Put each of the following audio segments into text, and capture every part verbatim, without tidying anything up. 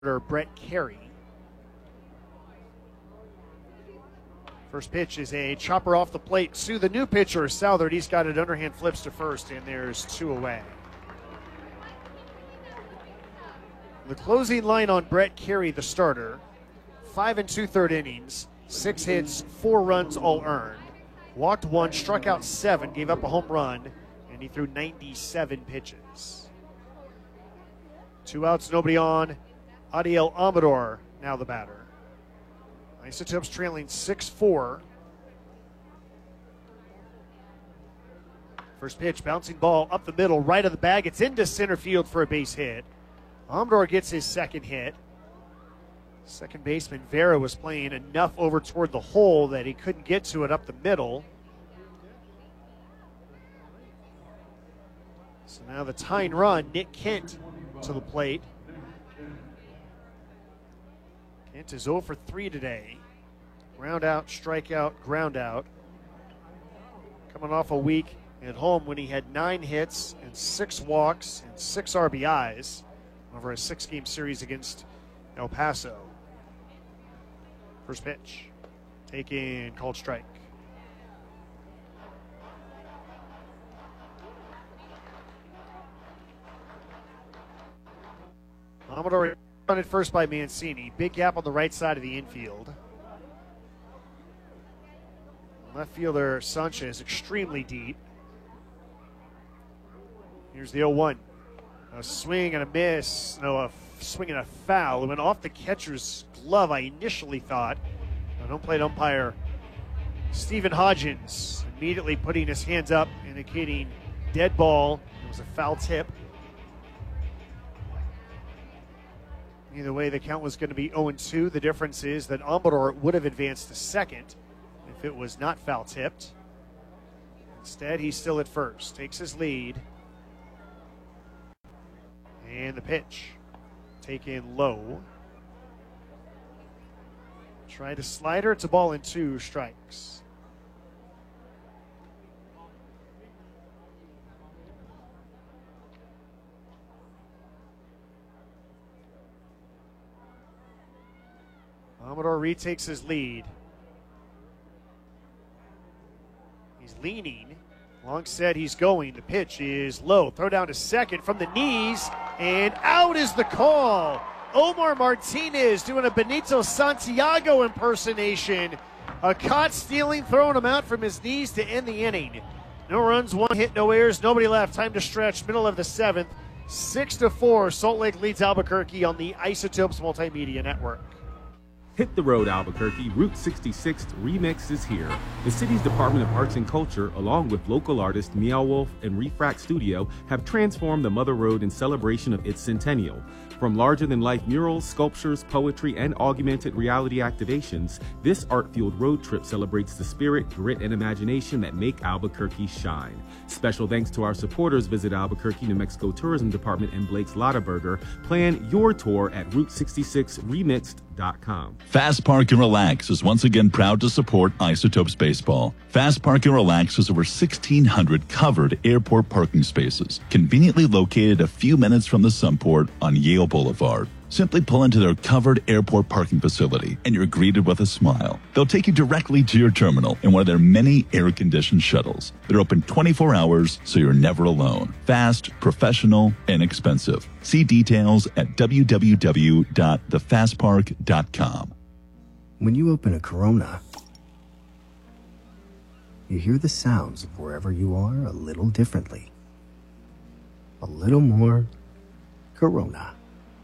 Brett Carey. First pitch is a chopper off the plate to the new pitcher, Southard. He's got it underhand, flips to first, and there's two away. The closing line on Brett Carey, the starter, five and two-third innings, six hits, four runs all earned. Walked one, struck out seven, gave up a home run, and he threw ninety-seven pitches. Two outs, nobody on. Adiel Amador, now the batter. Isotopes trailing six four. First pitch, bouncing ball up the middle, right of the bag. It's into center field for a base hit. Amador gets his second hit. Second baseman Vera was playing enough over toward the hole that he couldn't get to it up the middle. So now the tying run, Nick Kent to the plate. Kent is zero for three today. Ground out, strikeout, ground out. Coming off a week at home when he had nine hits and six walks and six R B Is over a six-game series against El Paso. First pitch, taken, called strike. Amador run at first by Mancini. Big gap on the right side of the infield. Left fielder Sanchez extremely deep. Here's the oh one. A swing and a miss. No, a swing and a foul. It went off the catcher's glove, I initially thought. An home plate umpire, Stephen Hodgins, immediately putting his hands up, indicating dead ball. It was a foul tip. Either way, the count was going to be oh and two. The difference is that Amador would have advanced to second if it was not foul tipped. Instead, he's still at first. Takes his lead. And the pitch. Taken low. Tried a slider. It's a ball and two strikes. Amador retakes his lead. He's leaning. Long said he's going. The pitch is low. Throw down to second from the knees, and out is the call. Omar Martinez doing a Benito Santiago impersonation. A caught stealing, throwing him out from his knees to end the inning. No runs, one hit, no errors, nobody left. Time to stretch. Middle of the seventh. Six to four. Salt Lake leads Albuquerque on the Isotopes Multimedia Network. Hit the road, Albuquerque. Route sixty-six Remix is here. The city's Department of Arts and Culture, along with local artist Meow Wolf and Refract Studio, have transformed the Mother Road in celebration of its centennial. From larger-than-life murals, sculptures, poetry, and augmented reality activations, this art-fueled road trip celebrates the spirit, grit, and imagination that make Albuquerque shine. Special thanks to our supporters. Visit Albuquerque, New Mexico Tourism Department and Blake's Lottaburger. Plan your tour at route sixty-six remixed dot com. Fast Park and Relax is once again proud to support Isotopes Baseball. Fast Park and Relax has over sixteen hundred covered airport parking spaces, conveniently located a few minutes from the Sunport on Yale Boulevard. Simply pull into their covered airport parking facility and you're greeted with a smile. They'll take you directly to your terminal in one of their many air-conditioned shuttles. They're open twenty-four hours, so you're never alone. Fast, professional, and inexpensive. See details at w w w dot the fast park dot com. When you open a Corona, you hear the sounds of wherever you are a little differently. A little more Corona.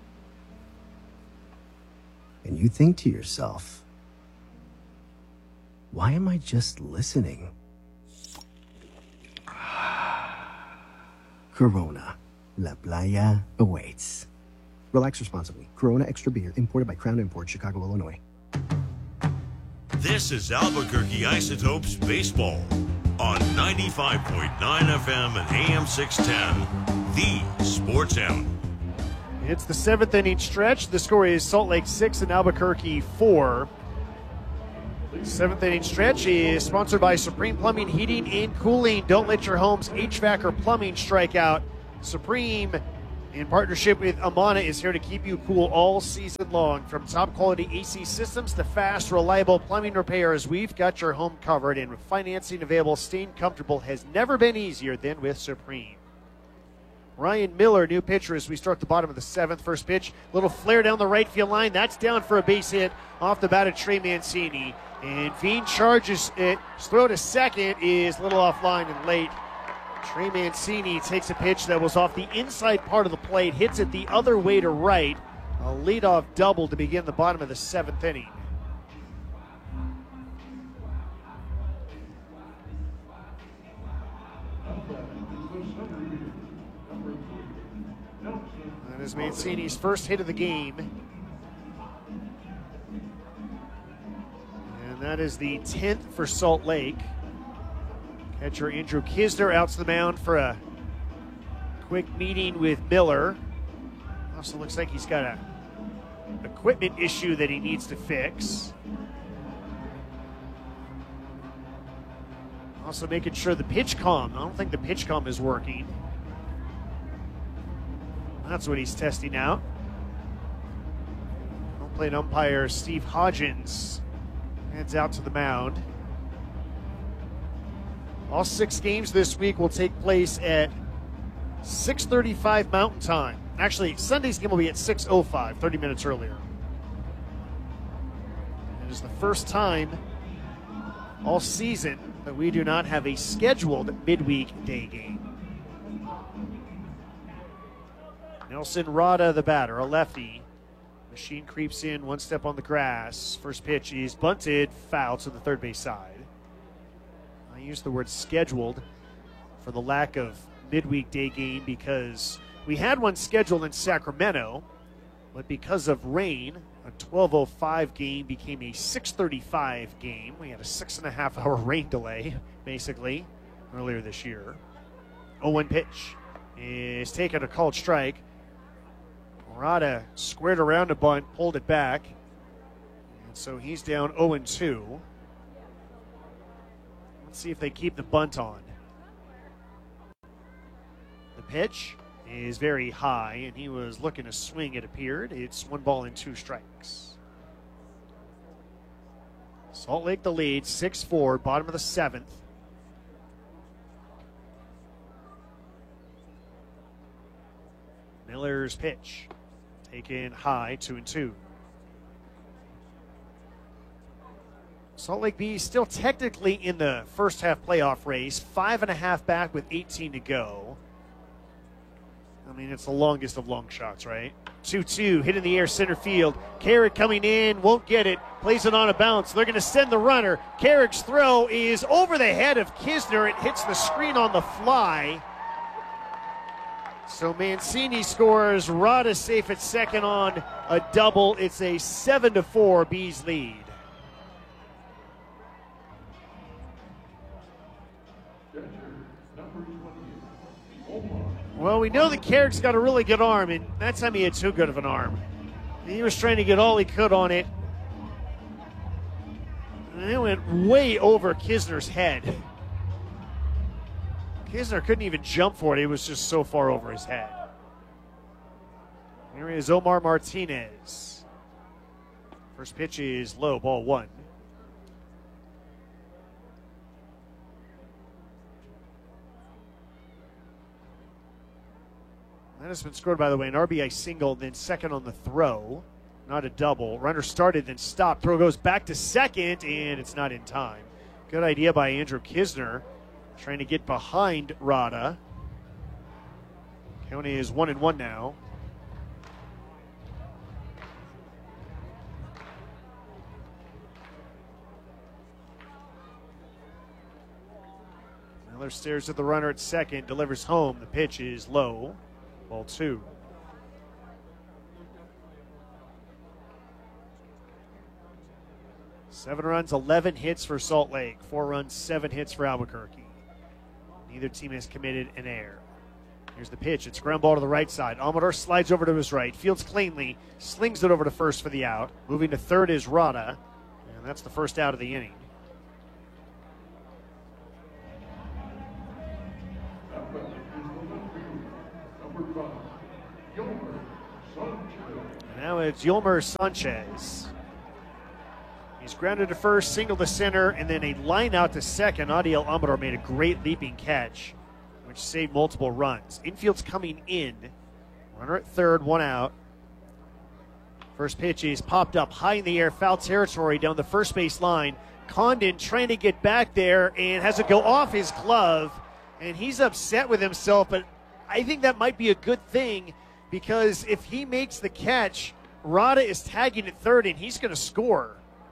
And you think to yourself, why am I just listening? Corona. La Playa awaits. Relax responsibly. Corona Extra Beer, imported by Crown Imports, Chicago, Illinois. This is Albuquerque Isotopes Baseball on ninety-five point nine F M and A M six ten, the Sports Animal. It's the seventh inning stretch. The score is Salt Lake six and Albuquerque four. Seventh inning stretch is sponsored by Supreme Plumbing, Heating, and Cooling. Don't let your home's H V A C or plumbing strike out. Supreme in partnership with Amana, is here to keep you cool all season long. From top quality A C systems to fast, reliable plumbing repairs, we've got your home covered, and with financing available, staying comfortable has never been easier than with Supreme. Ryan Miller, new pitcher as we start the bottom of the seventh. First pitch, little flare down the right field line. That's down for a base hit off the bat of Trey Mancini. And Veen charges it. His throw to second is a little offline and late. Trey Mancini takes a pitch that was off the inside part of the plate, hits it the other way to right. A leadoff double to begin the bottom of the seventh inning. That is Mancini's first hit of the game. And that is the tenth for Salt Lake. Catcher Andrew Kisner out to the mound for a quick meeting with Miller. Also looks like he's got a equipment issue that he needs to fix. Also making sure the pitch comm. I don't think the pitch comm is working. That's what he's testing out. Home plate umpire Steve Hodgins heads out to the mound. All six games this week will take place at six thirty-five Mountain Time. Actually, Sunday's game will be at six oh five, thirty minutes earlier. It is the first time all season that we do not have a scheduled midweek day game. Nelson Rada, the batter, a lefty. Machine creeps in one step on the grass. First pitch is bunted, foul to the third base side. I use the word scheduled for the lack of midweek day game because we had one scheduled in Sacramento, but because of rain, a twelve oh five game became a six thirty-five game. We had a six and a half hour rain delay, basically, earlier this year. oh one pitch is taken a called strike. Murata squared around a bunt, pulled it back, and so he's down oh two. Let's see if they keep the bunt on. The pitch is very high, and he was looking to swing, it appeared. It's one ball and two strikes. Salt Lake the lead, six four, bottom of the seventh. Miller's pitch, taken high, two and two. Salt Lake Bees still technically in the first half playoff race, five and a half back with eighteen to go. I mean, it's the longest of long shots, right? two two, hit in the air center field. Carrick coming in, won't get it, plays it on a bounce. They're going to send the runner. Carrick's throw is over the head of Kisner. It hits the screen on the fly. So Mancini scores. Rada safe at second on a double. It's a seven to four Bees lead. Well, we know that Carrick's got a really good arm, and that time he had too good of an arm. He was trying to get all he could on it. And it went way over Kisner's head. Kisner couldn't even jump for it. It was just so far over his head. Here is Omar Martinez. First pitch is low, ball one. That has been scored, by the way, an R B I single, then second on the throw. Not a double. Runner started, then stopped. Throw goes back to second, and it's not in time. Good idea by Andrew Kisner, trying to get behind Rada. County is one and one now. Miller stares at the runner at second, delivers home. The pitch is low. Ball two. Seven runs, eleven hits for Salt Lake. Four runs, seven hits for Albuquerque. Neither team has committed an error. Here's the pitch. It's a ground ball to the right side. Amador slides over to his right. Fields cleanly. Slings it over to first for the out. Moving to third is Rada. And that's the first out of the inning. it's Yolmer Sanchez. He's grounded to first, single to center, and then a line out to second. Adiel Amador made a great leaping catch, which saved multiple runs. Infield's coming in. Runner at third, one out. First pitch is popped up high in the air, foul territory down the first base line. Condon trying to get back there and has it go off his glove, and he's upset with himself, but I think that might be a good thing because if he makes the catch, Rada is tagging at third and he's going to score.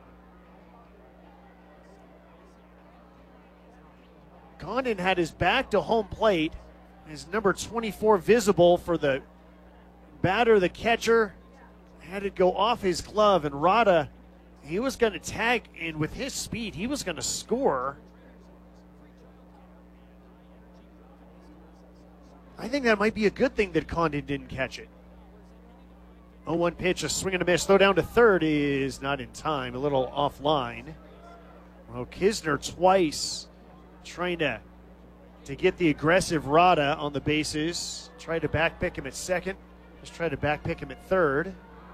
Condon had his back to home plate, his number twenty-four visible for the batter, the catcher, had it go off his glove, and Rada, he was going to tag, and with his speed, he was going to score. I think that might be a good thing that Condon didn't catch it. oh one pitch, a swing and a miss. Throw down to third is not in time, a little offline. Well, Kisner twice trying to, to get the aggressive Rada on the bases. Tried to back pick him at second. Just tried to back pick him at third.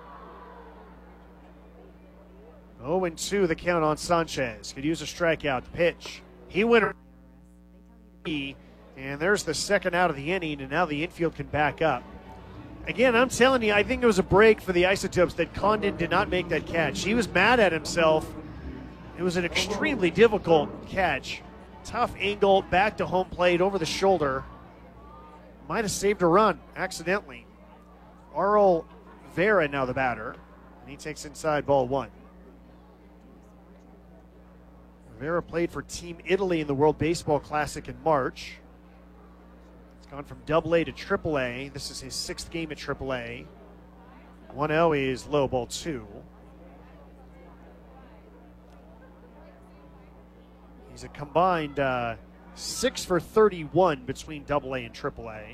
oh and two the count on Sanchez. Could use a strikeout. Pitch. He went. And there's the second out of the inning, and now the infield can back up. Again, I'm telling you, I think it was a break for the Isotopes that Condon did not make that catch. He was mad at himself. It was an extremely difficult catch. Tough angle, back to home plate, over the shoulder. Might have saved a run, accidentally. Arl Vera now the batter, and he takes inside ball one. Vera played for Team Italy in the World Baseball Classic in March. He's gone from double A to triple A. This is his sixth game at triple A. one oh is low, ball two. He's a combined uh, six for thirty-one between double A and triple A.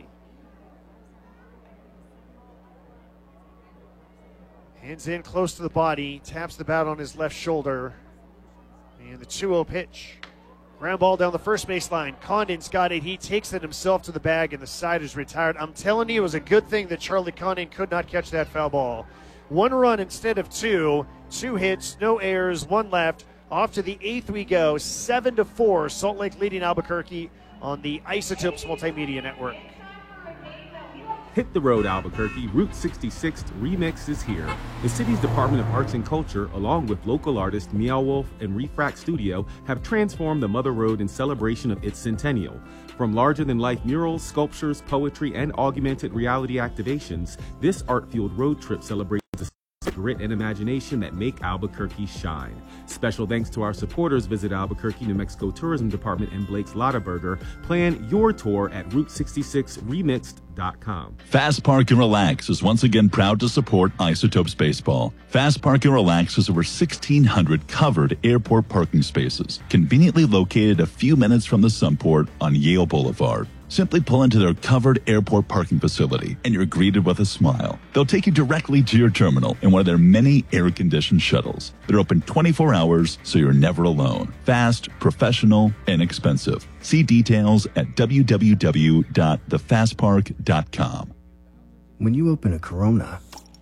Hands in close to the body, taps the bat on his left shoulder. And the two oh pitch. Ground ball down the first baseline. Condon's got it. He takes it himself to the bag, and the side is retired. I'm telling you, it was a good thing that Charlie Condon could not catch that foul ball. One run instead of two. Two hits, no errors, one left. Off to the eighth we go. Seven to four. Salt Lake leading Albuquerque on the Isotopes Multimedia Network. Hit the road, Albuquerque. Route sixty-six Remix is here. The city's Department of Arts and Culture, along with local artist Meow Wolf and Refract Studio, have transformed the Mother Road in celebration of its centennial. From larger-than-life murals, sculptures, poetry, and augmented reality activations, this art-fueled road trip celebrates the grit and imagination that make Albuquerque shine. Special thanks to our supporters. Visit Albuquerque, New Mexico Tourism Department and Blake's Lotta Burger. Plan your tour at route sixty-six remixed dot com. Fast Park and Relax is once again proud to support Isotopes Baseball. Fast Park and Relax has over sixteen hundred covered airport parking spaces, conveniently located a few minutes from the Sunport on Yale Boulevard. Simply pull into their covered airport parking facility and you're greeted with a smile. They'll take you directly to your terminal in one of their many air-conditioned shuttles. They're open twenty-four hours, so you're never alone. Fast, professional, and expensive. See details at w w w dot the fast park dot com. When you open a Corona,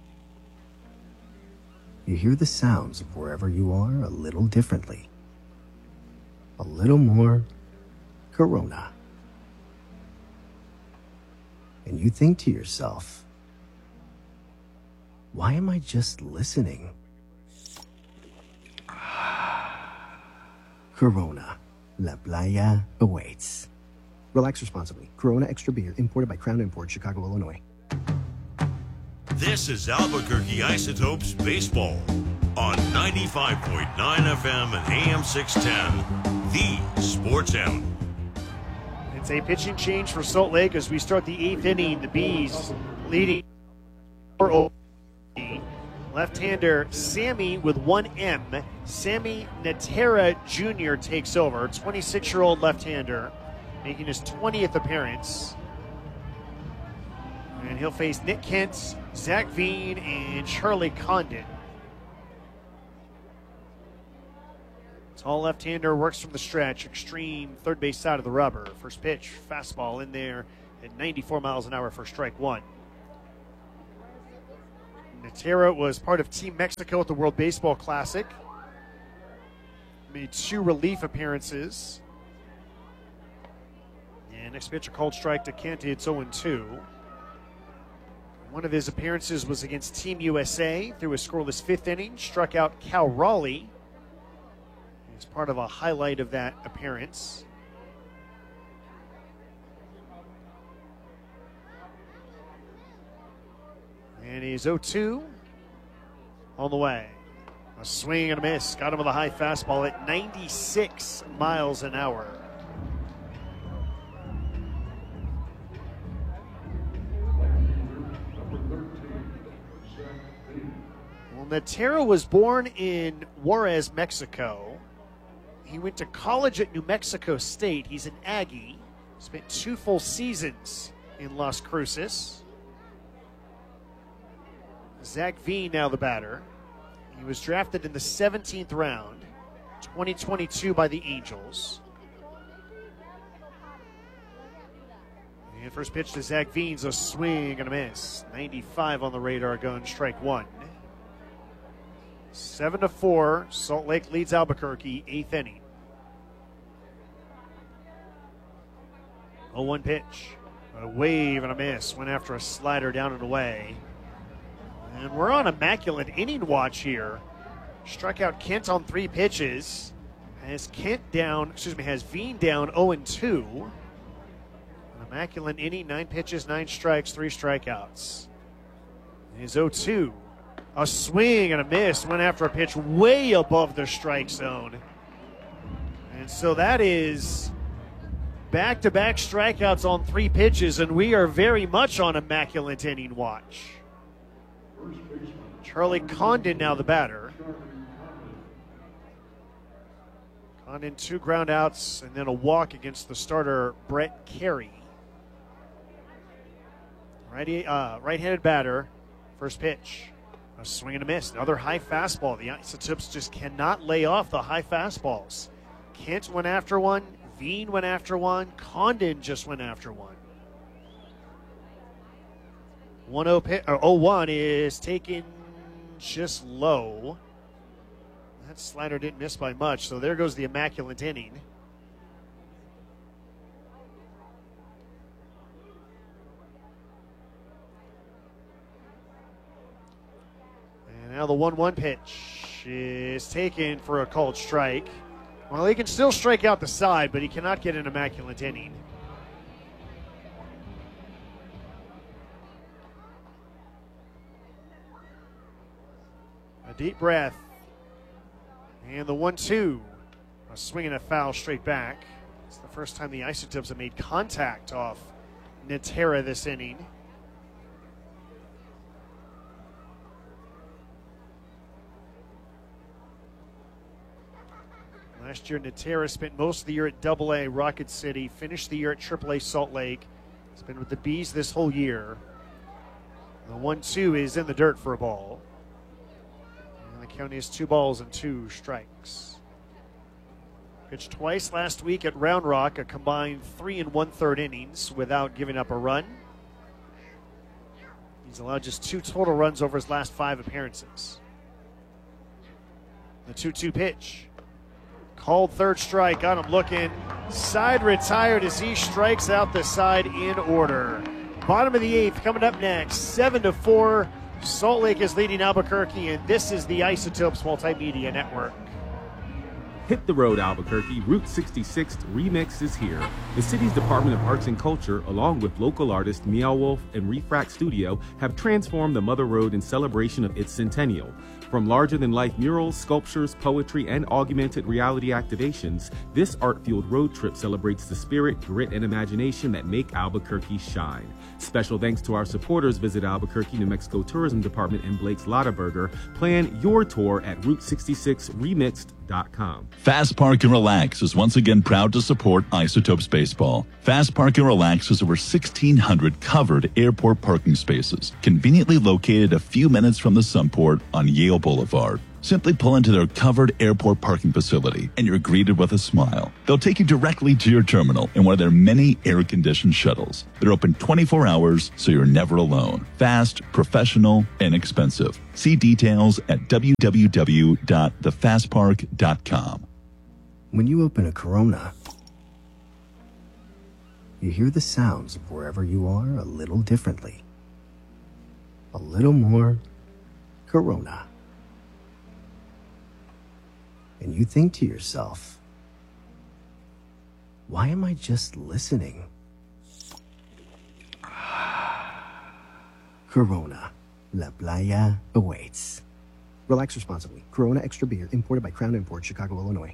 you hear the sounds of wherever you are a little differently. A little more Corona. And you think to yourself, why am I just listening? Corona. La Playa awaits. Relax responsibly. Corona Extra Beer, imported by Crown Imports, Chicago, Illinois. This is Albuquerque Isotopes Baseball on ninety-five point nine F M and A M six ten, the Sports Animal. It's a pitching change for Salt Lake as we start the eighth inning. The Bees leading four oh. Left-hander Sammy with one M. Sammy Natera Junior takes over. twenty-six-year-old left-hander making his twentieth appearance. And he'll face Nick Kent, Zach Veen, and Charlie Condon. Tall left-hander works from the stretch, extreme third base side of the rubber. First pitch, fastball in there at ninety-four miles an hour for strike one. Natera was part of Team Mexico at the World Baseball Classic. Made two relief appearances. And next pitch, a called strike to Kent. It's oh and two. One of his appearances was against Team U S A through a scoreless fifth inning. Struck out Cal Raleigh. It's part of a highlight of that appearance. And he's oh two on the way. A swing and a miss. Got him with a high fastball at ninety-six miles an hour. Well, Natera was born in Juarez, Mexico. He went to college at New Mexico State. He's an Aggie. Spent two full seasons in Las Cruces. Zach Veen now the batter. He was drafted in the seventeenth round, twenty twenty-two by the Angels. And first pitch to Zach Veen's a swing and a miss. ninety-five on the radar gun, strike one. Seven to four, Salt Lake leads Albuquerque, eighth inning. oh one pitch, a wave and a miss. Went after a slider down and away. And we're on immaculate inning watch here. Struck out Kent on three pitches. Has Kent down, excuse me, has Veen down oh and two. An immaculate inning, nine pitches, nine strikes, three strikeouts. He's oh two. A swing and a miss. Went after a pitch way above the strike zone. And so that is back-to-back strikeouts on three pitches, and we are very much on immaculate inning watch. Charlie Condon now the batter. Condon two ground outs and then a walk against the starter Brett Carey. Righty, uh, right-handed batter, first pitch. A swing and a miss. Another high fastball. The Isotopes just cannot lay off the high fastballs. Kent went after one. Veen went after one. Condon just went after one. oh one is taken just low. That slider didn't miss by much, so there goes the immaculate inning. And now the one one pitch is taken for a called strike. Well, he can still strike out the side, but he cannot get an immaculate inning. A deep breath. And the one two. A swing and a foul straight back. It's the first time the Isotopes have made contact off Natera this inning. Last year, Natera spent most of the year at double A Rocket City, finished the year at triple A Salt Lake. He's been with the Bees this whole year. The one two is in the dirt for a ball. And the count is two balls and two strikes. Pitched twice last week at Round Rock, a combined three and one-third innings without giving up a run. He's allowed just two total runs over his last five appearances. The two two pitch. Called third strike, got him looking. Side retired as he strikes out the side in order. Bottom of the eighth coming up next. Seven to four. Salt Lake is leading Albuquerque, and this is the Isotopes Multimedia Network. Hit the road, Albuquerque. Route sixty-six Remix is here. The city's Department of Arts and Culture, along with local artist Meow Wolf and Refract Studio, have transformed the Mother Road in celebration of its centennial. From larger-than-life murals, sculptures, poetry, and augmented reality activations, this art-fueled road trip celebrates the spirit, grit, and imagination that make Albuquerque shine. Special thanks to our supporters. Visit Albuquerque, New Mexico Tourism Department and Blake's Lottaburger. Plan your tour at route sixty-six remixed dot com. Fast Park and Relax is once again proud to support Isotopes Baseball. Fast Park and Relax has over sixteen hundred covered airport parking spaces, conveniently located a few minutes from the Sunport on Yale Boulevard. Simply pull into their covered airport parking facility and you're greeted with a smile. They'll take you directly to your terminal in one of their many air-conditioned shuttles. They're open twenty-four hours, so you're never alone. Fast, professional, and inexpensive. See details at w w w dot the fast park dot com. When you open a Corona, you hear the sounds of wherever you are a little differently. A little more Corona. And you think to yourself, why am I just listening? Corona. La Playa awaits. Relax responsibly. Corona Extra Beer, imported by Crown Imports, Chicago, Illinois.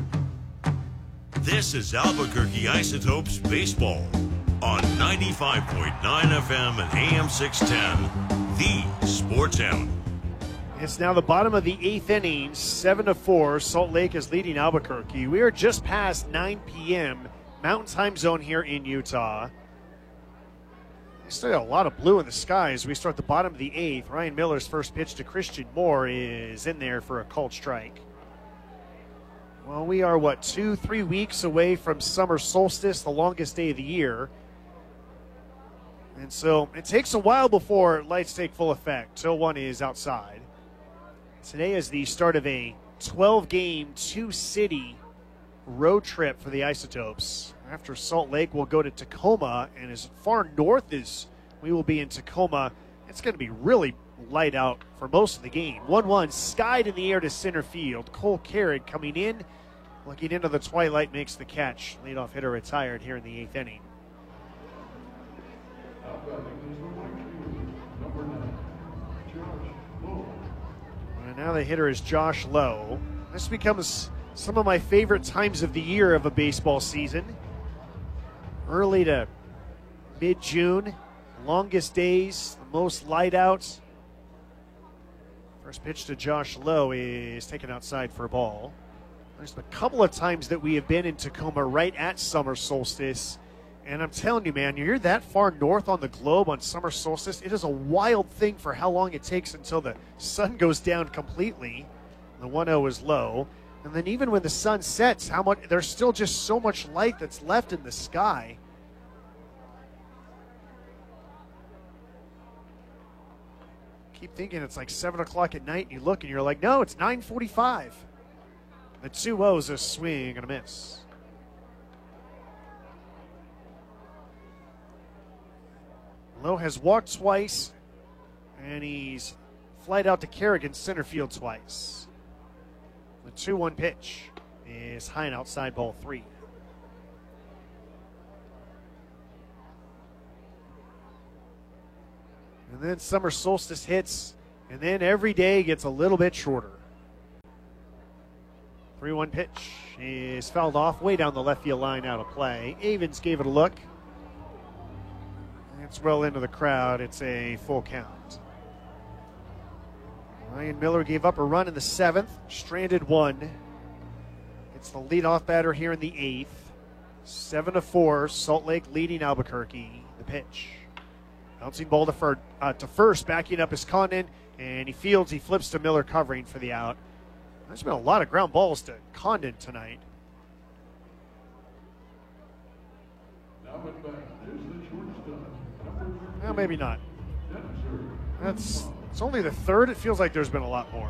This is Albuquerque Isotopes Baseball on ninety-five point nine F M and A M six ten, the Sports Animal. It's now the bottom of the eighth inning, seven to four. Salt Lake is leading Albuquerque. We are just past nine p.m. Mountain Time Zone here in Utah. We still got a lot of blue in the sky as we start the bottom of the eighth. Ryan Miller's first pitch to Christian Moore is in there for a called strike. Well, we are, what, two, three weeks away from summer solstice, the longest day of the year. And so it takes a while before lights take full effect till one is outside. Today is the start of a twelve-game, two-city road trip for the Isotopes. After Salt Lake, we'll go to Tacoma, and as far north as we will be in Tacoma, it's going to be really light out for most of the game. one one, skied in the air to center field. Cole Carrick coming in, looking into the twilight, makes the catch. Leadoff hitter retired here in the eighth inning. And now the hitter is Josh Lowe. This becomes some of my favorite times of the year of a baseball season. Early to mid-June, longest days, the most light outs. First pitch to Josh Lowe is taken outside for a ball. There's a couple of times that we have been in Tacoma right at summer solstice. And I'm telling you, man, you're that far north on the globe on summer solstice. It is a wild thing for how long it takes until the sun goes down completely. The one oh is low. And then even when the sun sets, how much there's still just so much light that's left in the sky. Keep thinking it's like seven o'clock at night, and you look and you're like, no, it's nine forty-five. The two oh's a swing and a miss. Lowe has walked twice, and he's flied out to Kerrigan center field twice. The two one pitch is high and outside, ball three. And then summer solstice hits, and then every day gets a little bit shorter. three one pitch is fouled off way down the left field line, out of play. Avens gave it a look. It's well into the crowd. It's a full count. Ryan Miller gave up a run in the seventh, stranded one. It's the leadoff batter here in the eighth. Seven to four, Salt Lake leading Albuquerque. The pitch. Bouncing ball to, fir- uh, to first, backing up is Condon, and he fields, he flips to Miller covering for the out. There's been a lot of ground balls to Condon tonight. Well, maybe not. That's it's only the third. It feels like there's been a lot more.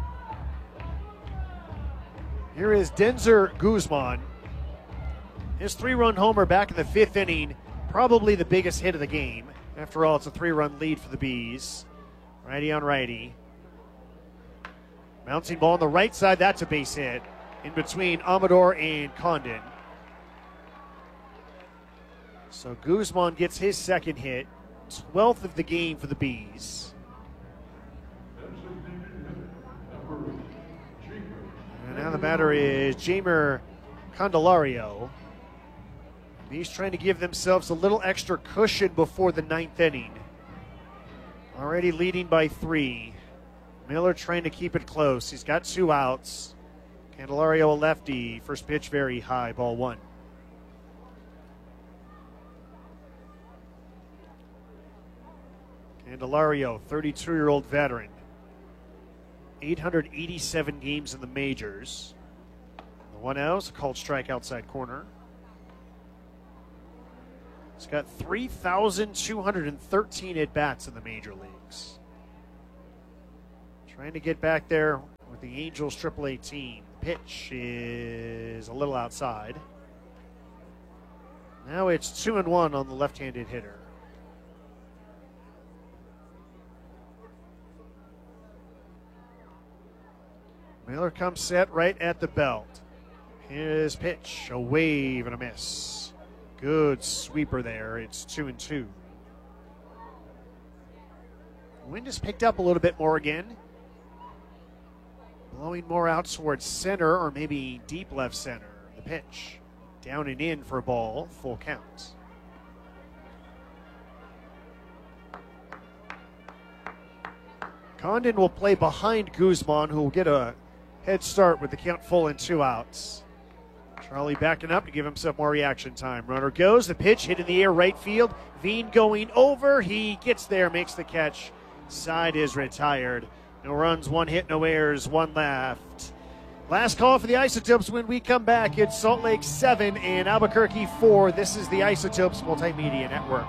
Here is Denzer Guzman. His three-run homer back in the fifth inning, probably the biggest hit of the game. After all, it's a three-run lead for the Bees. Righty on righty. Bouncing ball on the right side, that's a base hit. In between Amador and Condon. So Guzman gets his second hit. twelfth of the game for the Bees. And now the batter is Jamer Candelario. Bees trying to give themselves a little extra cushion before the ninth inning. Already leading by three. Miller trying to keep it close. He's got two outs. Candelario a lefty. First pitch very high, ball one. Candelario, thirty-two-year-old veteran. eight hundred eighty-seven games in the majors. The one oh is a called strike outside corner. He's got three thousand two hundred thirteen at-bats in the major leagues. Trying to get back there with the Angels triple A team. Pitch is a little outside. Now it's two and one on the left-handed hitter. Miller comes set right at the belt. His pitch, a wave and a miss. Good sweeper there. It's two and two. Wind has picked up a little bit more again. Blowing more out towards center or maybe deep left center. The pitch. Down and in for a ball. Full count. Condon will play behind Guzman, who will get a head start with the count full and two outs. Charlie backing up to give himself more reaction time. Runner goes. The pitch hit in the air right field. Veen going over. He gets there, makes the catch. Side is retired. No runs, one hit, no errors, one left. Last call for the Isotopes when we come back. It's Salt Lake seven and Albuquerque four. This is the Isotopes Multimedia Network.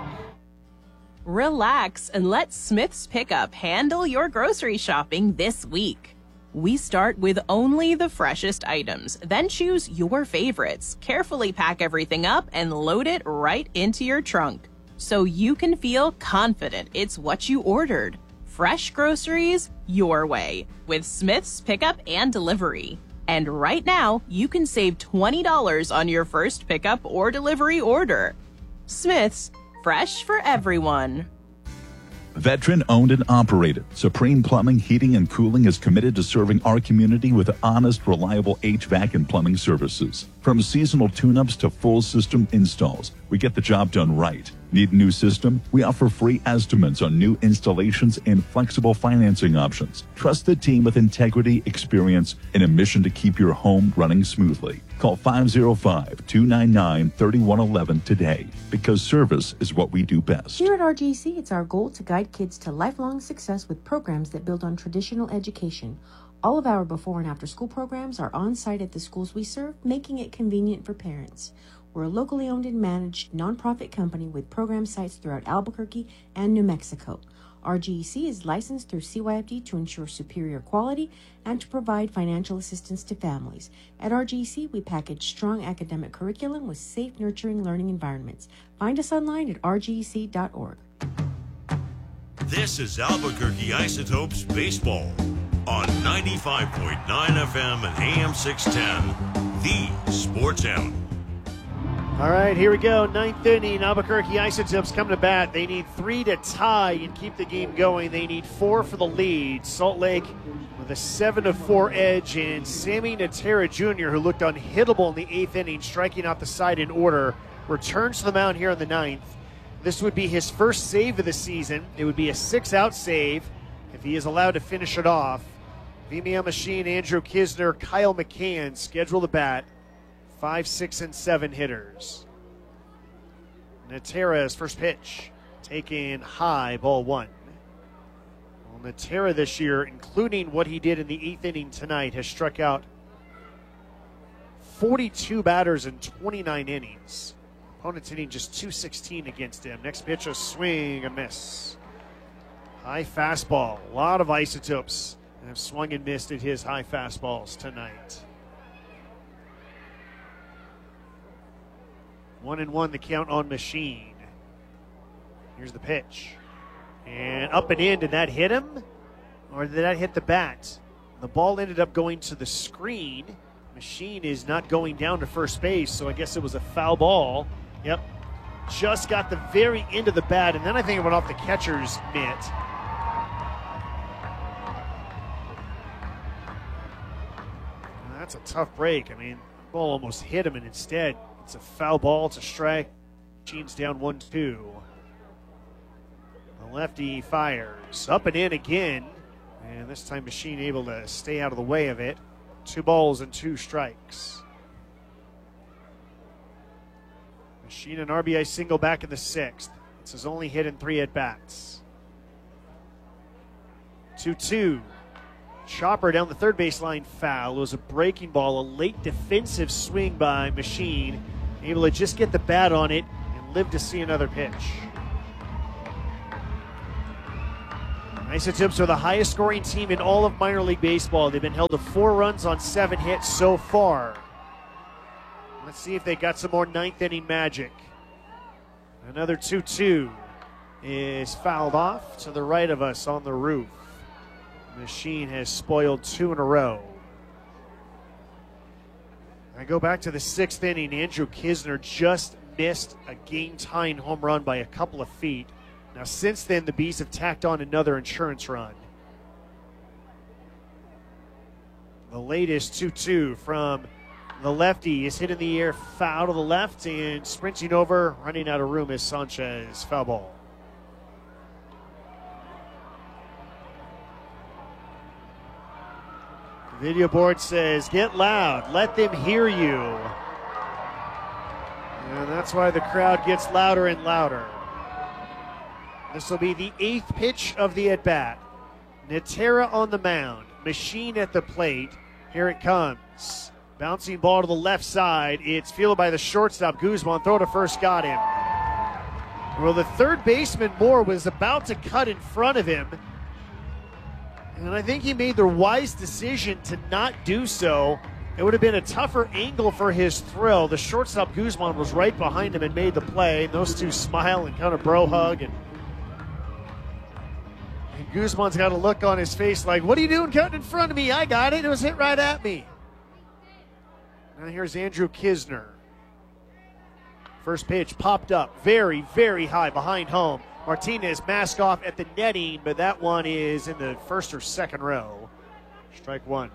Relax and let Smith's Pickup handle your grocery shopping this week. We start with only the freshest items, then choose your favorites. Carefully pack everything up and load it right into your trunk so you can feel confident it's what you ordered. Fresh groceries your way with Smith's Pickup and Delivery. And right now, you can save twenty dollars on your first pickup or delivery order. Smith's, fresh for everyone. Veteran owned and operated, Supreme Plumbing, Heating, and Cooling is committed to serving our community with honest, reliable H V A C and plumbing services. From seasonal tune-ups to full system installs, we get the job done right. Need a new system? We offer free estimates on new installations and flexible financing options. Trust the team with integrity, experience, and a mission to keep your home running smoothly. Call five oh five, two nine nine, three one one one today, because service is what we do best. Here at R G C, it's our goal to guide kids to lifelong success with programs that build on traditional education. All of our before and after school programs are on site at the schools we serve, making it convenient for parents. We're a locally owned and managed nonprofit company with program sites throughout Albuquerque and New Mexico. R G E C is licensed through C Y F D to ensure superior quality and to provide financial assistance to families. At R G E C, we package strong academic curriculum with safe, nurturing learning environments. Find us online at r g e c dot org. This is Albuquerque Isotopes Baseball on ninety-five point nine F M and A M six ten, the Sports Hound. All right, here we go. Ninth inning. Albuquerque Isotopes come to bat. They need three to tie and keep the game going. They need four for the lead. Salt Lake with a seven to four edge, and Sammy Natera Junior, who looked unhittable in the eighth inning, striking out the side in order, returns to the mound here in the ninth. This would be his first save of the season. It would be a six-out save if he is allowed to finish it off. V M A Machine, Andrew Kisner, Kyle McCann schedule the bat. Five, six, and seven hitters. Natera's first pitch taken high, ball one. Well, Natera this year, including what he did in the eighth inning tonight, has struck out forty-two batters in twenty-nine innings. Opponent's hitting just two sixteen against him. Next pitch, a swing, a miss. High fastball. A lot of Isotopes have swung and missed at his high fastballs tonight. One and one, the count on Machine. Here's the pitch. And up and in, did that hit him? Or did that hit the bat? The ball ended up going to the screen. Machine is not going down to first base, so I guess it was a foul ball. Yep. Just got the very end of the bat, and then I think it went off the catcher's mitt. That's a tough break. I mean, the ball almost hit him, and instead, it's a foul ball. It's a strike. Machine's down one two. The lefty fires. Up and in again. And this time Machine able to stay out of the way of it. Two balls and two strikes. Machine an R B I single back in the sixth. It's his only hit in three at-bats. two two. chopper down the third baseline foul. It was a breaking ball, a late defensive swing by Machine. Able to just get the bat on it and live to see another pitch. Isotopes are the highest scoring team in all of minor league baseball. They've been held to four runs on seven hits so far. Let's see if they got some more ninth inning magic. Another two two is fouled off to the right of us on the roof. Machine has spoiled two in a row. I go back to the sixth inning. Andrew Knizner just missed a game-tying home run by a couple of feet. Now, since then, the Bees have tacked on another insurance run. The latest two two from the lefty is hit in the air, foul to the left, and sprinting over, running out of room is Sanchez. Foul ball. The video board says, get loud, let them hear you. And that's why the crowd gets louder and louder. This will be the eighth pitch of the at-bat. Natera on the mound. Machine at the plate. Here it comes. Bouncing ball to the left side. It's fielded by the shortstop, Guzman. Throw to first, got him. Well, the third baseman, Moore, was about to cut in front of him. And I think he made the wise decision to not do so. It would have been a tougher angle for his throw. The shortstop, Guzman, was right behind him and made the play. Those two smile and kind of bro hug. And Guzman's got a look on his face like, what are you doing cutting in front of me? I got it. It was hit right at me. Now here's Andrew Knizner. First pitch popped up very, very high behind home. Martinez mask off at the netting, but that one is in the first or second row. Strike one.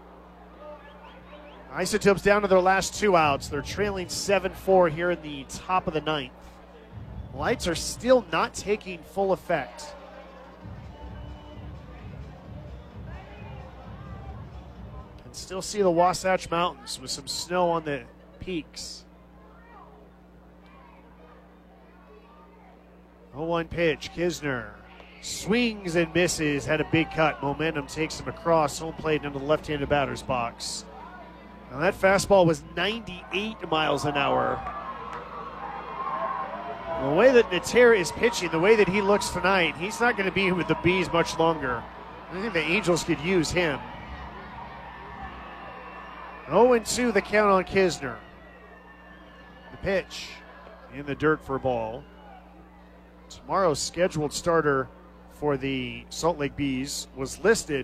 Isotopes down to their last two outs. They're trailing seven four here in the top of the ninth. Lights are still not taking full effect. Still see the Wasatch Mountains with some snow on the peaks. oh one pitch. Knizner swings and misses. Had a big cut. Momentum takes him across home plate into the left-handed batter's box. Now that fastball was ninety-eight miles an hour. The way that Natera is pitching, the way that he looks tonight, he's not going to be with the Bees much longer. I think the Angels could use him. oh and two the count on Knizner. The pitch in the dirt for a ball. Tomorrow's scheduled starter for the Salt Lake Bees was listed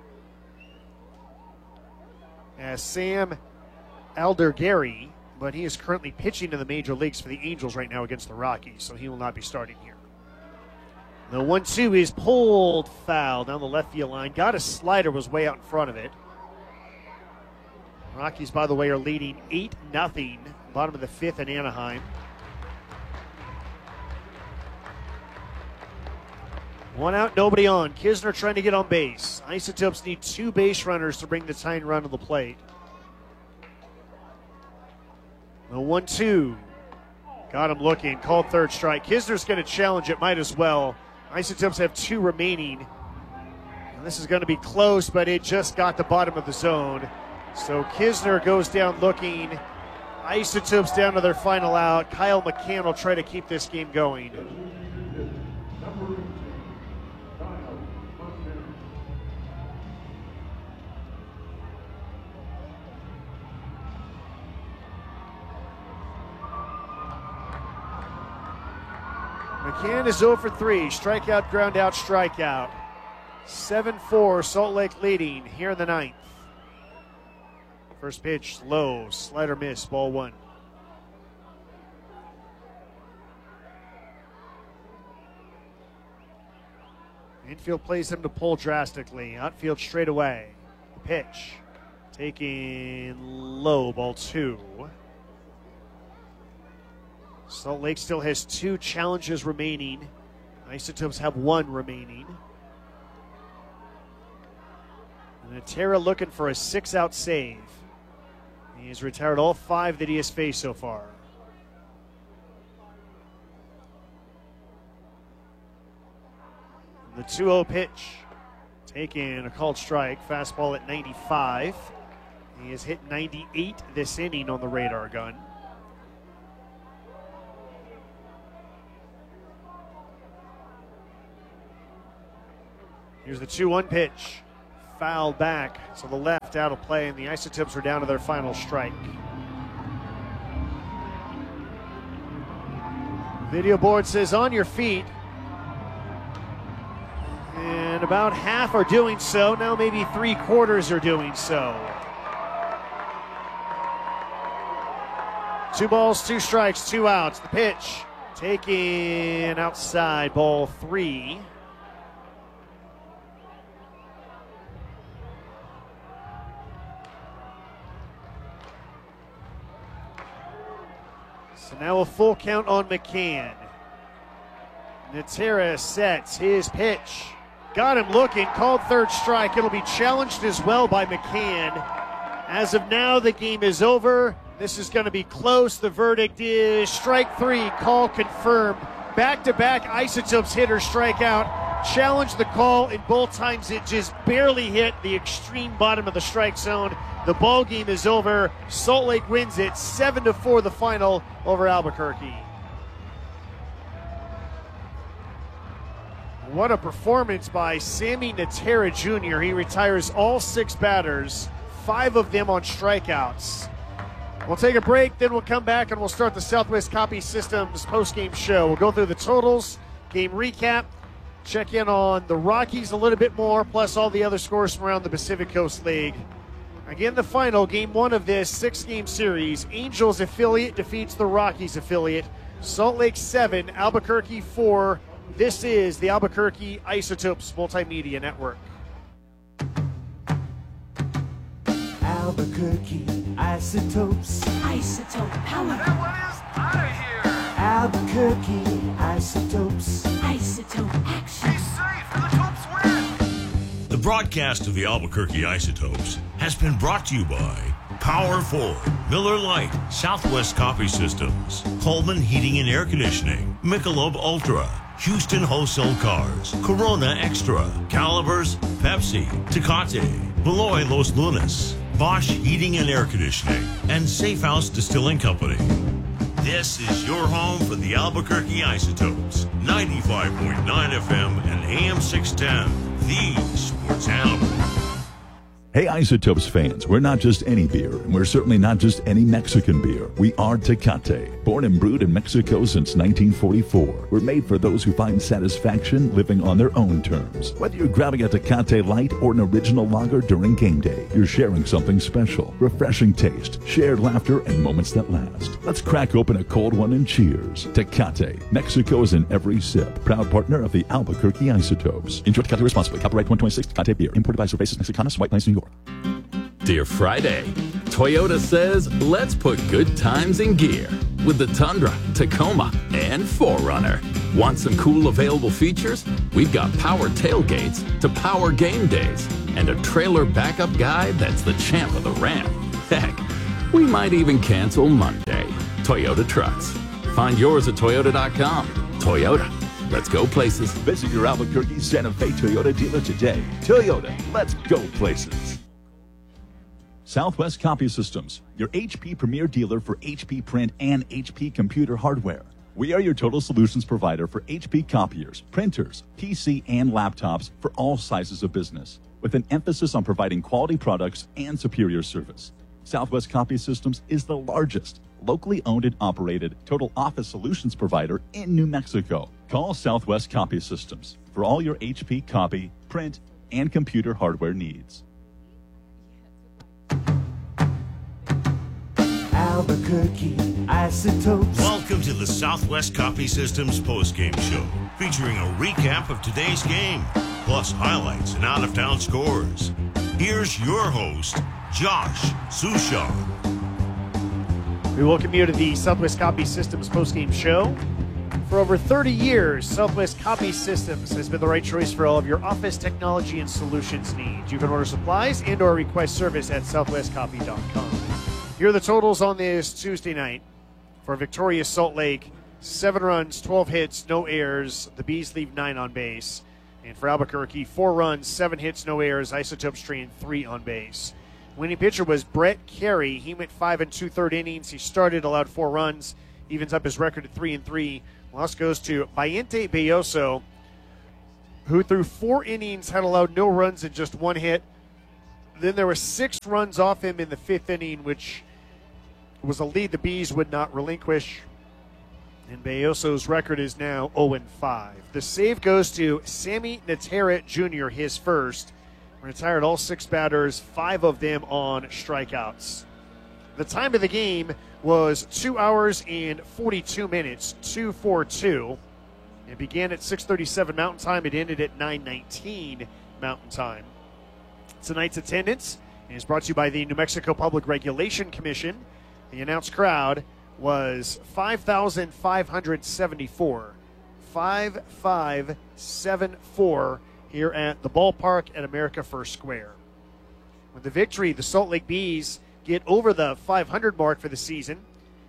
as Sam Aldergary, but he is currently pitching in the major leagues for the Angels right now against the Rockies, so he will not be starting here. The one two is pulled foul down the left field line. Got a slider, was way out in front of it. Rockies, by the way, are leading eight nothing, bottom of the fifth in Anaheim. One out, nobody on. Knizner trying to get on base. Isotopes need two base runners to bring the tying run to the plate. The one two. Got him looking. Called third strike. Knizner's going to challenge it. Might as well. Isotopes have two remaining. And this is going to be close, but it just got the bottom of the zone. So Knizner goes down looking. Isotopes down to their final out. Kyle McCann will try to keep this game going. McCann is oh for three. Strikeout, ground out, strikeout. seven four, Salt Lake leading here in the ninth. First pitch, low, slider miss, ball one. Infield plays him to pull drastically. Outfield straight away. Pitch, taking low, ball two. Salt Lake still has two challenges remaining. Isotopes have one remaining. And Natera looking for a six-out save. He has retired all five that he has faced so far. The two oh pitch Taking a called strike, fastball at ninety-five. He has hit ninety-eight this inning on the radar gun. Here's the two one pitch. Fouled back, so the left out of play, and the Isotopes are down to their final strike. Video board says on your feet. And about half are doing so. Now maybe three quarters are doing so. Two balls, two strikes, two outs. The pitch taken outside, ball three. So now a full count on McCann. Natera sets his pitch. Got him looking, called third strike. It'll be challenged as well by McCann. As of now, the game is over. This is going to be close. The verdict is strike three, call confirmed. Back-to-back Isotopes hitter strikeout. Challenged the call, and both times it just barely hit the extreme bottom of the strike zone. The ball game is over. Salt Lake wins it seven to four, the final over Albuquerque. What a performance by Sammy Natera Junior He retires all six batters, five of them on strikeouts. We'll take a break, then we'll come back and we'll start the Southwest Copy Systems post-game show. We'll go through the totals, game recap, check in on the Rockies a little bit more, plus all the other scores from around the Pacific Coast League. Again, the final, game one of this six-game series. Angels affiliate defeats the Rockies affiliate. Salt Lake seven, Albuquerque four. This is the Albuquerque Isotopes Multimedia Network. Albuquerque Isotopes. Isotope power. Everyone is out of here. Albuquerque Isotopes. Isotope action. Be safe and the Topes win. The broadcast of the Albuquerque Isotopes has been brought to you by Power Ford, Miller Lite, Southwest Copy Systems, Coleman Heating and Air Conditioning, Michelob Ultra, Houston Wholesale Cars, Corona Extra, Calibers, Pepsi, Tecate, Beloy Los Lunas, Bosch Heating and Air Conditioning, and Safe House Distilling Company. This is your home for the Albuquerque Isotopes, ninety-five point nine F M and A M six ten, the Sports Animal. Hey Isotopes fans, we're not just any beer, and we're certainly not just any Mexican beer. We are Tecate. Born and brewed in Mexico since nineteen forty-four. We're made for those who find satisfaction living on their own terms. Whether you're grabbing a Tecate Light or an original lager during game day, you're sharing something special. Refreshing taste, shared laughter, and moments that last. Let's crack open a cold one and cheers. Tecate. Mexico is in every sip. Proud partner of the Albuquerque Isotopes. Enjoy Tecate responsibly. Copyright twenty twenty-six Tecate Beer. Imported by Cervezas Mexicanas, White Plains, New York. Dear Friday, Toyota says let's put good times in gear with the Tundra, Tacoma, and four runner. Want some cool available features? We've got power tailgates to power game days and a trailer backup guy that's the champ of the ramp. Heck, we might even cancel Monday. Toyota Trucks. Find yours at toyota dot com. Toyota. Let's go places. Visit your Albuquerque Santa Fe Toyota dealer today. Toyota, let's go places. Southwest Copy Systems, your H P premier dealer for H P print and H P computer hardware. We are your total solutions provider for H P copiers, printers, P C, and laptops for all sizes of business, with an emphasis on providing quality products and superior service. Southwest Copy Systems is the largest, locally owned and operated total office solutions provider in New Mexico. Call Southwest Copy Systems for all your H P copy, print, and computer hardware needs. Albuquerque Isotopes. Welcome to the Southwest Copy Systems postgame show, featuring a recap of today's game, plus highlights and out-of-town scores. Here's your host, Josh Sushar. We welcome you to the Southwest Copy Systems postgame show. For over thirty years, Southwest Copy Systems has been the right choice for all of your office technology and solutions needs. You can order supplies and or request service at southwest copy dot com. Here are the totals on this Tuesday night. For victorious Salt Lake, seven runs, twelve hits, no errors. The Bees leave nine on base. And for Albuquerque, four runs, seven hits, no errors. Isotopes trained three on base. Winning pitcher was Brett Carey. He went five and two-third innings. He started, allowed four runs, evens up his record at three and three. Loss goes to Bayente Belloso, who through four innings had allowed no runs and just one hit. Then there were six runs off him in the fifth inning, which was a lead the Bees would not relinquish. And Belloso's record is now oh and five. The save goes to Sammy Natera Junior, his first. Retired all six batters, five of them on strikeouts. The time of the game was two hours and forty-two minutes, two forty-two. It began at six thirty-seven Mountain Time. It ended at nine nineteen Mountain Time. Tonight's attendance is brought to you by the New Mexico Public Regulation Commission. The announced crowd was five thousand five hundred seventy-four. five thousand five hundred seventy-four here at the ballpark at America First Square. With the victory, the Salt Lake Bees get over the five hundred mark for the season.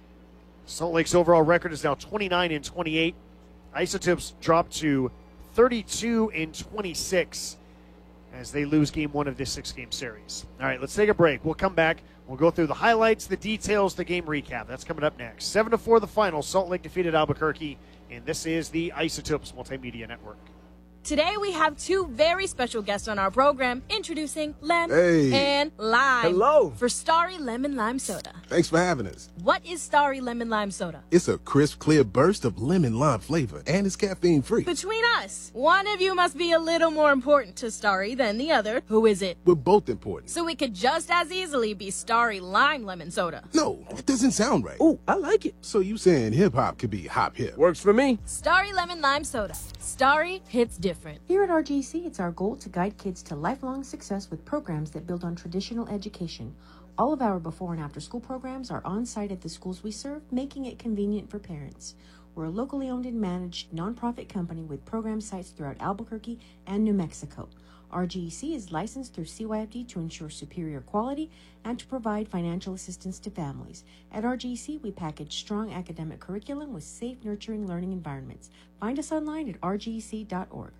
Salt Lake's overall record is now twenty-nine and twenty-eight. Isotopes drop to thirty-two and twenty-six as they lose game one of this six-game series. All right, let's take a break. We'll come back. We'll go through the highlights, the details, the game recap. That's coming up next. seven to four the final. Salt Lake defeated Albuquerque, and this is the Isotopes Multimedia Network. Today we have two very special guests on our program, introducing Lem Hey. and Lime. Hello. For Starry Lemon Lime Soda. Thanks for having us. What is Starry Lemon Lime Soda? It's a crisp, clear burst of lemon lime flavor, and it's caffeine free. Between us, one of you must be a little more important to Starry than the other. Who is it? We're both important. So it could just as easily be Starry Lime Lemon Soda. No, that doesn't sound right. Oh, I like it. So you saying hip hop could be hop hip? Works for me. Starry Lemon Lime Soda. Starry hits different. Here at R G C, it's our goal to guide kids to lifelong success with programs that build on traditional education. All of our before and after school programs are on site at the schools we serve, making it convenient for parents. We're a locally owned and managed nonprofit company with program sites throughout Albuquerque and New Mexico. R G E C is licensed through C Y F D to ensure superior quality and to provide financial assistance to families. At R G E C, we package strong academic curriculum with safe, nurturing learning environments. Find us online at r g e c dot org.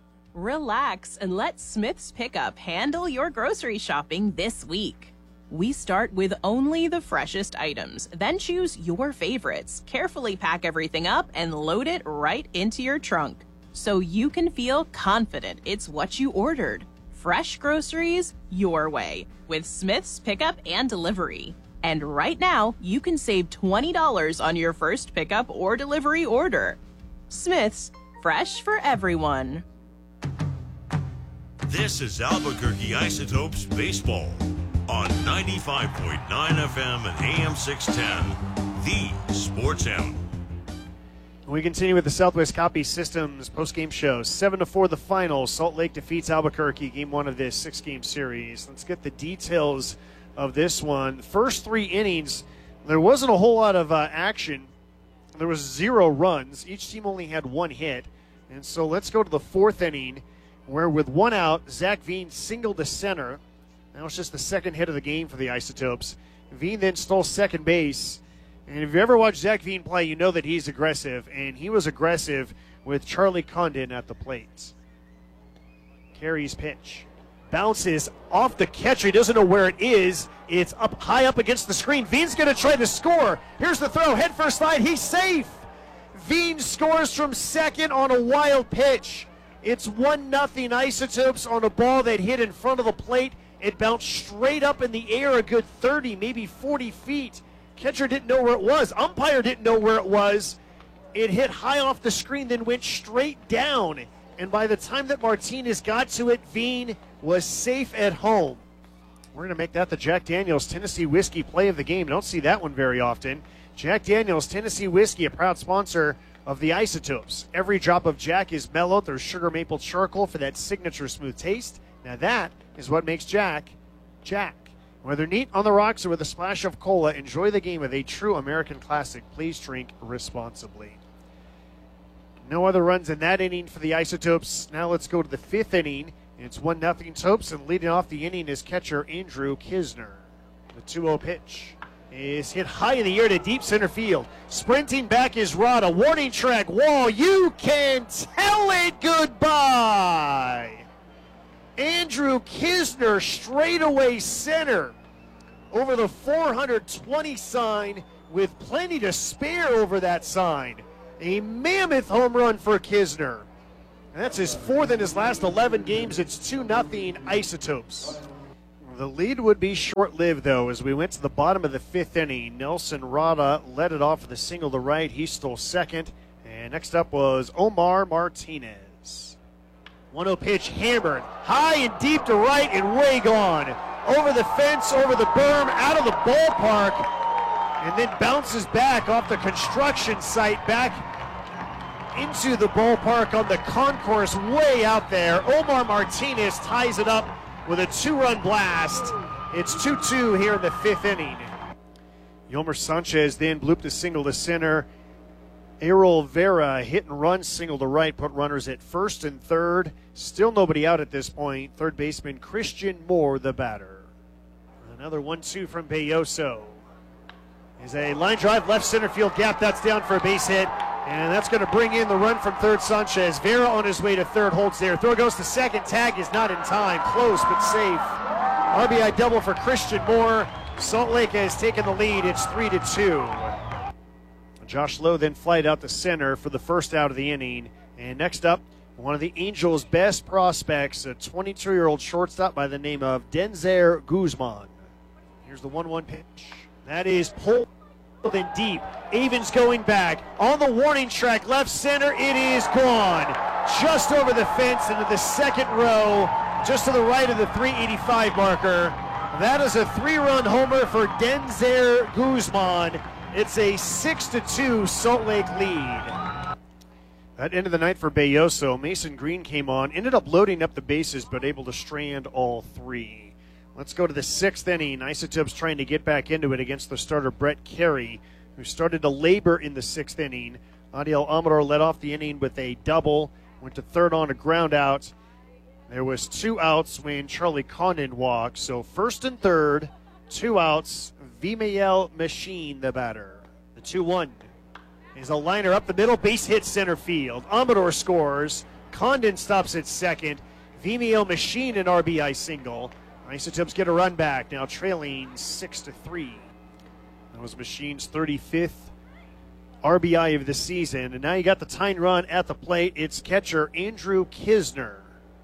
Relax and let Smith's Pickup handle your grocery shopping this week. We start with only the freshest items, then choose your favorites, carefully pack everything up, and load it right into your trunk, so you can feel confident it's what you ordered. Fresh groceries your way with Smith's Pickup and Delivery. And right now, you can save twenty dollars on your first pickup or delivery order. Smith's, fresh for everyone. This is Albuquerque Isotopes Baseball on ninety-five point nine F M and A M six ten, the Sports Animal. We continue with the Southwest Copy Systems postgame show. seven to four the final. Salt Lake defeats Albuquerque, game one of this six-game series. Let's get the details of this one. First three innings, there wasn't a whole lot of uh, action. There was zero runs. Each team only had one hit. And so let's go to the fourth inning, where with one out, Zach Veen singled to center. That was just the second hit of the game for the Isotopes. Veen then stole second base. And if you ever watched Zach Veen play, you know that he's aggressive. And he was aggressive with Charlie Condon at the plate. Carey's pitch. Bounces off the catcher. He doesn't know where it is. It's up high up against the screen. Veen's going to try to score. Here's the throw. Head first slide. He's safe. Veen scores from second on a wild pitch. It's one nothing Isotopes on a ball that hit in front of the plate. It bounced straight up in the air a good thirty, maybe forty feet. Catcher didn't know where it was. Umpire didn't know where it was. It hit high off the screen, then went straight down. And by the time that Martinez got to it, Veen was safe at home. We're going to make that the Jack Daniel's Tennessee Whiskey play of the game. Don't see that one very often. Jack Daniel's Tennessee Whiskey, a proud sponsor of the Isotopes. Every drop of Jack is mellowed. There's sugar maple charcoal for that signature smooth taste. Now that is what makes Jack, Jack. Whether neat on the rocks or with a splash of cola, enjoy the game with a true American classic. Please drink responsibly. No other runs in that inning for the Isotopes. Now let's go to the fifth inning. It's one nothing Topes, and leading off the inning is catcher Andrew Kisner. The two oh pitch is hit high in the air to deep center field. Sprinting back is Rada. Warning track wall. You can tell it goodbye. Andrew Kisner straightaway center over the four hundred twenty sign with plenty to spare over that sign. A mammoth home run for Kisner. That's his fourth in his last eleven games. It's two nothing Isotopes. The lead would be short-lived, though, as we went to the bottom of the fifth inning. Nelson Rada led it off with a single to right. He stole second. And next up was Omar Martinez. one oh pitch hammered high and deep to right and way gone. Over the fence, over the berm, out of the ballpark, and then bounces back off the construction site back into the ballpark on the concourse way out there. Omar Martinez ties it up with a two-run blast. It's two two here in the fifth inning. Yomer Sanchez then blooped a single to center. Errol Vera hit and run single to right, put runners at first and third. Still nobody out at this point. Third baseman Christian Moore, the batter. Another one two from Belloso. Is a line drive left center field gap. That's down for a base hit. And that's going to bring in the run from third, Sanchez. Vera on his way to third, holds there. Throw goes to second. Tag is not in time. Close but safe. R B I double for Christian Moore. Salt Lake has taken the lead. It's three to two. Josh Lowe then flied out to center for the first out of the inning. And next up, one of the Angels' best prospects, a twenty-two-year-old shortstop by the name of Denzer Guzman. Here's the one one pitch. That is pulled in deep. Avens going back on the warning track, left center. It is gone, just over the fence into the second row, just to the right of the three eighty-five marker. That is a three-run homer for Denzer Guzman. It's a six to two Salt Lake lead. That ended the night for Belloso. Mason Green came on, ended up loading up the bases, but able to strand all three. Let's go to the sixth inning. Isotopes trying to get back into it against the starter Brett Carey, who started to labor in the sixth inning. Adiel Amador led off the inning with a double, went to third on a ground out. There was two outs when Charlie Condon walked. So first and third, two outs. Vimael Machine, the batter. The two one is a liner up the middle, base hit center field. Amador scores. Condon stops at second. Vimael Machine an R B I single. Isotopes get a run back, now trailing six to three. That was Machine's thirty-fifth R B I of the season. And now you got the tying run at the plate. It's catcher Andrew Kisner.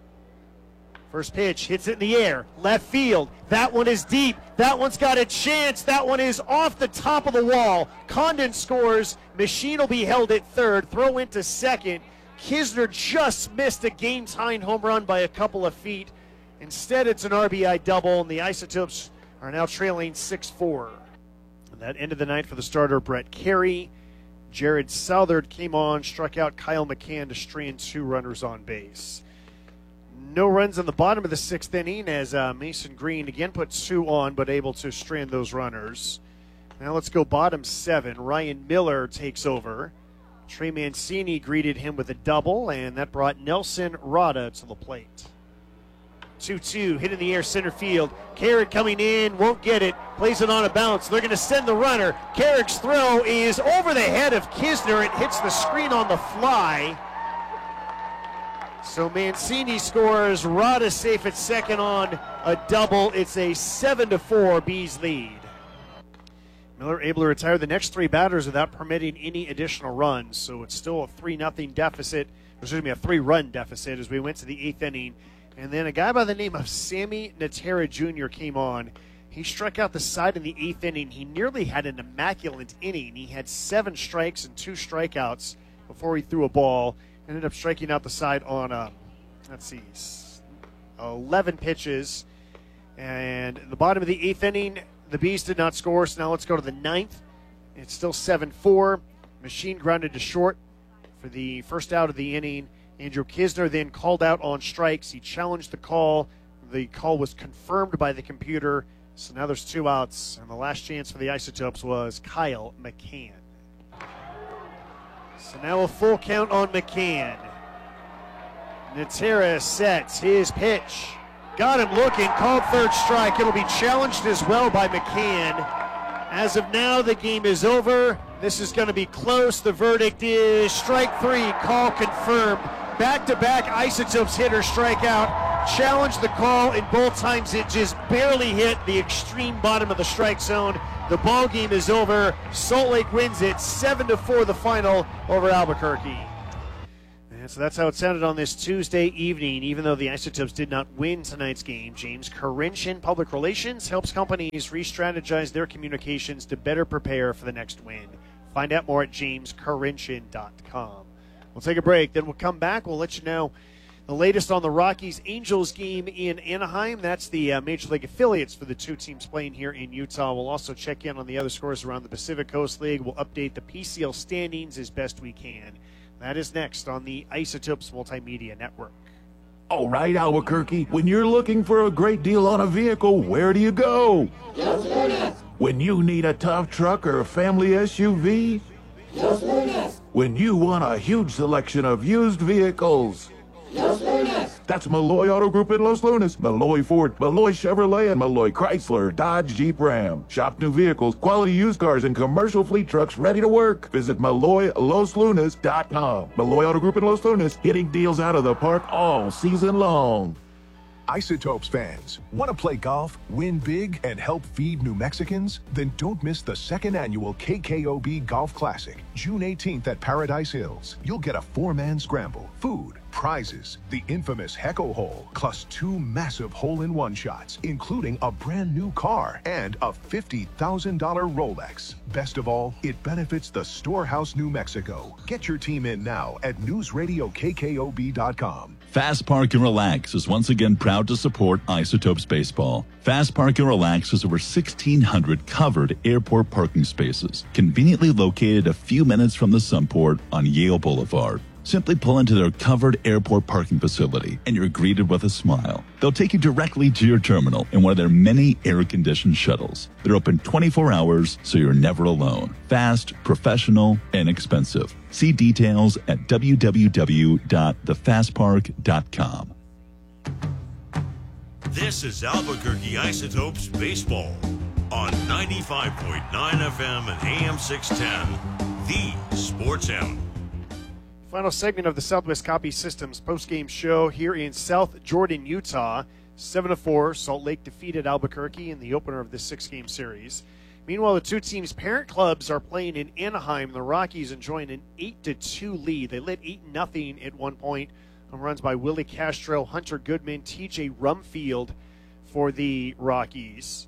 First pitch, hits it in the air, left field. That one is deep. That one's got a chance. That one is off the top of the wall. Condon scores. Machine will be held at third. Throw into second. Kisner just missed a game-tying home run by a couple of feet. Instead, it's an R B I double, and the Isotopes are now trailing six four. And that ended the night for the starter, Brett Carey. Jared Southard came on, struck out Kyle McCann to strand two runners on base. No runs in the bottom of the sixth inning as uh, Mason Green again put two on, but able to strand those runners. Now let's go bottom seven. Ryan Miller takes over. Trey Mancini greeted him with a double, and that brought Nelson Rada to the plate. two two, hit in the air center field. Carrick coming in, won't get it, plays it on a bounce. They're going to send the runner. Carrick's throw is over the head of Kisner. It hits the screen on the fly. So Mancini scores. Rada safe at second on a double. It's a seven to four Bees lead. Miller able to retire the next three batters without permitting any additional runs. So it's still a three nothing deficit, excuse me, a three-run deficit as we went to the eighth inning. And then a guy by the name of Sammy Natera Junior came on. He struck out the side in the eighth inning. He nearly had an immaculate inning. He had seven strikes and two strikeouts before he threw a ball. Ended up striking out the side on, uh, let's see, eleven pitches. And the bottom of the eighth inning, the Bees did not score. So now let's go to the ninth. It's still seven four. Machine grounded to short for the first out of the inning. Andrew Kisner then called out on strikes. He challenged the call. The call was confirmed by the computer. So now there's two outs. And the last chance for the Isotopes was Kyle McCann. So now a full count on McCann. Natera sets his pitch. Got him looking, called third strike. It'll be challenged as well by McCann. As of now, the game is over. This is going to be close. The verdict is strike three, call confirmed. Back-to-back Isotopes hitter strike out. Challenged the call, and both times it just barely hit the extreme bottom of the strike zone. The ball game is over. Salt Lake wins it seven to four the final over Albuquerque. And so that's how it sounded on this Tuesday evening. Even though the Isotopes did not win tonight's game, James Karinchin Public Relations helps companies re-strategize their communications to better prepare for the next win. Find out more at james karinchin dot com. We'll take a break, then we'll come back. We'll let you know the latest on the Rockies-Angels game in Anaheim. That's the uh, Major League affiliates for the two teams playing here in Utah. We'll also check in on the other scores around the Pacific Coast League. We'll update the P C L standings as best we can. That is next on the Isotopes Multimedia Network. All right, Albuquerque, when you're looking for a great deal on a vehicle, where do you go? Los Lunas. When you need a tough truck or a family S U V? Los Lunas. When you want a huge selection of used vehicles? Los Lunas. That's Malloy Auto Group in Los Lunas, Malloy Ford, Malloy Chevrolet, and Malloy Chrysler, Dodge, Jeep, Ram. Shop new vehicles, quality used cars, and commercial fleet trucks ready to work. Visit Malloy Los Lunas dot com. Malloy Auto Group in Los Lunas, hitting deals out of the park all season long. Isotopes fans, want to play golf, win big, and help feed New Mexicans? Then don't miss the second annual K K O B Golf Classic, June eighteenth at Paradise Hills. You'll get a four-man scramble, food, prizes, the infamous Hecko Hole, plus two massive hole-in-one shots, including a brand new car and a fifty thousand dollars Rolex. Best of all, it benefits the Storehouse New Mexico. Get your team in now at news radio K K O B dot com. Fast Park and Relax is once again proud to support Isotopes Baseball. Fast Park and Relax has over sixteen hundred covered airport parking spaces, conveniently located a few minutes from the Sunport on Yale Boulevard. Simply pull into their covered airport parking facility and you're greeted with a smile. They'll take you directly to your terminal in one of their many air-conditioned shuttles. They're open twenty-four hours, so you're never alone. Fast, professional, and inexpensive. See details at w w w dot the fast park dot com. This is Albuquerque Isotopes Baseball on ninety-five point nine F M and A M six ten, the Sports Animal. Final segment of the Southwest Copy Systems postgame show here in South Jordan, Utah. seven to four, Salt Lake defeated Albuquerque in the opener of this six-game series. Meanwhile, the two teams' parent clubs are playing in Anaheim. The Rockies enjoying an eight to two lead. They led eight nothing at one point. Home runs by Willie Castro, Hunter Goodman, T J Rumfield for the Rockies.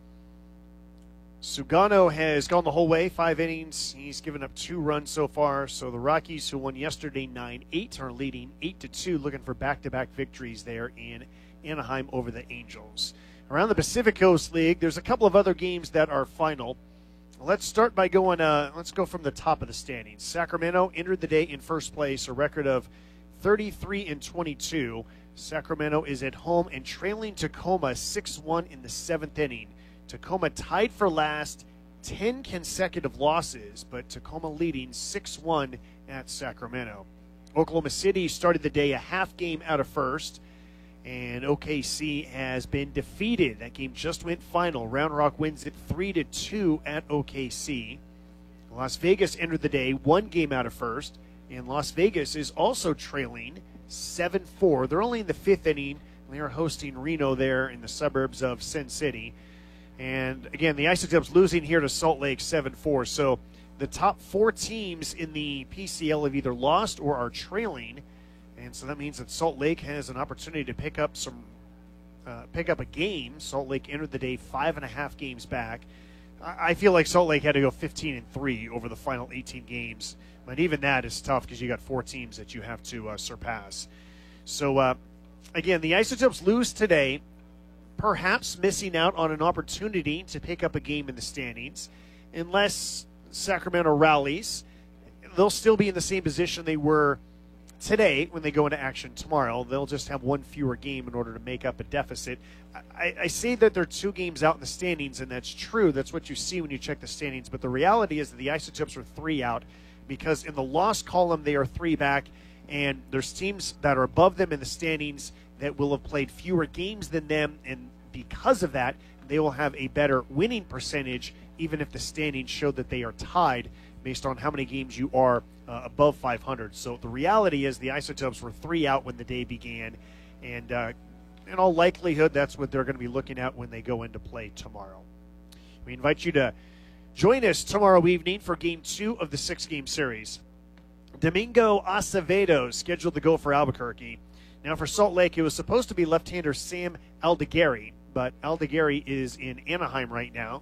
Sugano has gone the whole way, five innings. He's given up two runs so far. So the Rockies, who won yesterday nine eight, are leading eight to two, looking for back-to-back victories there in Anaheim over the Angels. Around the Pacific Coast League, there's a couple of other games that are final. Let's start by going, uh, let's go from the top of the standings. Sacramento entered the day in first place, a record of thirty-three and twenty-two. Sacramento is at home and trailing Tacoma six one in the seventh inning. Tacoma tied for last, ten consecutive losses, but Tacoma leading six one at Sacramento. Oklahoma City started the day a half game out of first, and O K C has been defeated. That game just went final. Round Rock wins it three to two at O K C. Las Vegas entered the day one game out of first, and Las Vegas is also trailing seven four. They're only in the fifth inning. They are hosting Reno there in the suburbs of Sin City. And again, the Isotopes losing here to Salt Lake seven four. So the top four teams in the P C L have either lost or are trailing. And so that means that Salt Lake has an opportunity to pick up some, uh, pick up a game. Salt Lake entered the day five and a half games back. I, I feel like Salt Lake had to go fifteen and three over the final eighteen games. But even that is tough because you got four teams that you have to uh, surpass. So uh, again, the Isotopes lose today, perhaps missing out on an opportunity to pick up a game in the standings. Unless Sacramento rallies, they'll still be in the same position they were today when they go into action tomorrow. They'll just have one fewer game in order to make up a deficit. I, I say that they're two games out in the standings, and that's true. That's what you see when you check the standings. But the reality is that the Isotopes are three out because in the loss column they are three back, and there's teams that are above them in the standings that will have played fewer games than them, and because of that, they will have a better winning percentage, even if the standings show that they are tied based on how many games you are uh, above five hundred. So the reality is the Isotopes were three out when the day began, and uh, in all likelihood, that's what they're going to be looking at when they go into play tomorrow. We invite you to join us tomorrow evening for Game two of the six-game series. Domingo Acevedo scheduled to go for Albuquerque. Now for Salt Lake, it was supposed to be left-hander Sam Aldegari, but Aldegari is in Anaheim right now.